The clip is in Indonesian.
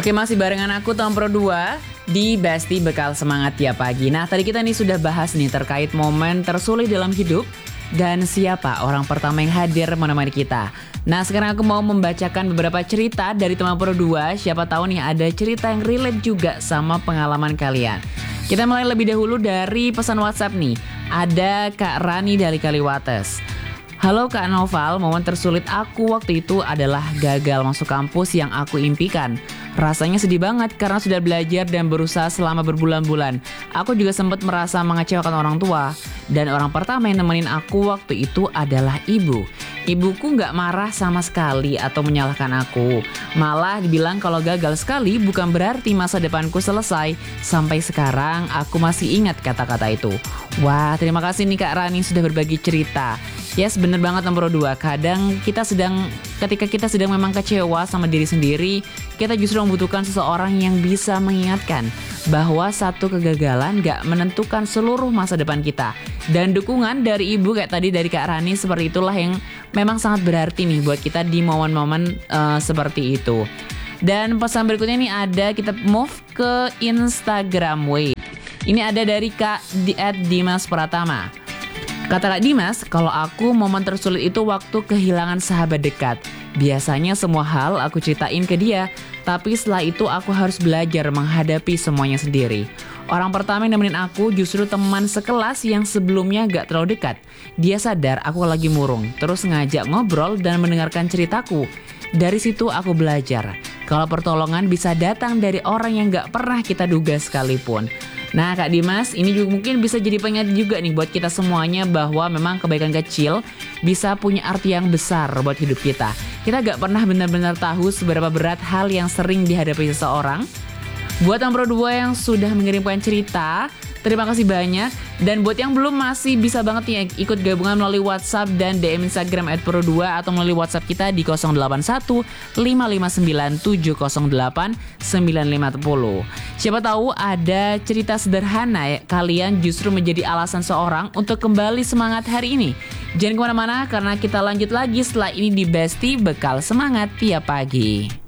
Oke, masih barengan aku Tom Pro 2 di Besti Bekal Semangat Tiap Pagi. Nah, tadi kita nih sudah bahas nih terkait momen tersulit dalam hidup dan siapa orang pertama yang hadir menemani kita. Nah, sekarang aku mau membacakan beberapa cerita dari teman Pro 2. Siapa tahu nih ada cerita yang relate juga sama pengalaman kalian. Kita mulai lebih dahulu dari pesan WhatsApp nih. Ada Kak Rani dari Kaliwates. Halo Kak Noval, momen tersulit aku waktu itu adalah gagal masuk kampus yang aku impikan. Rasanya sedih banget karena sudah belajar dan berusaha selama berbulan-bulan. Aku juga sempat merasa mengecewakan orang tua. Dan orang pertama yang nemenin aku waktu itu adalah ibu. Ibuku gak marah sama sekali atau menyalahkan aku. Malah dibilang kalau gagal sekali bukan berarti masa depanku selesai. Sampai sekarang aku masih ingat kata-kata itu. Wah, terima kasih nih Kak Rani sudah berbagi cerita. Yes, bener banget nomor 2. Kadang ketika kita sedang memang kecewa sama diri sendiri, kita justru membutuhkan seseorang yang bisa mengingatkan bahwa satu kegagalan gak menentukan seluruh masa depan kita. Dan dukungan dari ibu kayak tadi dari Kak Rani seperti itulah yang memang sangat berarti nih buat kita di momen-momen seperti itu. Dan pesan berikutnya nih ada, kita move ke Instagram. Wait, ini ada dari Kak Dimas Pratama. Kata Kak Dimas, kalau aku momen tersulit itu waktu kehilangan sahabat dekat. Biasanya semua hal aku ceritain ke dia, tapi setelah itu aku harus belajar menghadapi semuanya sendiri. Orang pertama yang nemenin aku justru teman sekelas yang sebelumnya gak terlalu dekat. Dia sadar aku lagi murung, terus ngajak ngobrol dan mendengarkan ceritaku. Dari situ aku belajar, kalau pertolongan bisa datang dari orang yang gak pernah kita duga sekalipun. Nah Kak Dimas, ini juga mungkin bisa jadi pengingat juga nih buat kita semuanya bahwa memang kebaikan kecil bisa punya arti yang besar buat hidup kita. Kita gak pernah benar-benar tahu seberapa berat hal yang sering dihadapi seseorang. Buat yang Pro 2 yang sudah mengirimkan cerita, terima kasih banyak. Dan buat yang belum, masih bisa banget nih ikut gabungan melalui WhatsApp dan DM Instagram @pro2 atau melalui WhatsApp kita di 081 559 708 9510. Siapa tahu ada cerita sederhana kalian justru menjadi alasan seorang untuk kembali semangat hari ini. Jangan kemana-mana karena kita lanjut lagi setelah ini di Besti Bekal Semangat Tiap Pagi.